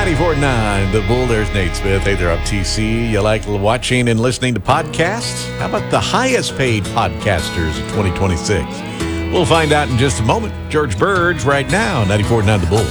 94.9 The Bull. There's Nate Smith. Hey there, I'm TC. You like watching and listening to podcasts? How about the highest paid podcasters of 2026? We'll find out in just a moment. George Burge right now, 94.9 The Bull.